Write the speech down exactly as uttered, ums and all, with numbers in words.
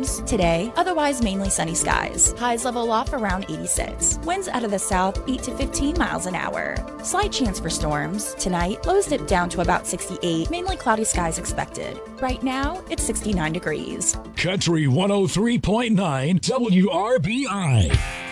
storms. Today, otherwise mainly sunny skies. Highs level off around eighty-six. Winds out of the south eight to fifteen miles an hour. Slight chance for storms. Tonight, lows dip down to about sixty-eight. Mainly cloudy skies expected. Right now, it's sixty-nine degrees. Country one oh three point nine W R B I.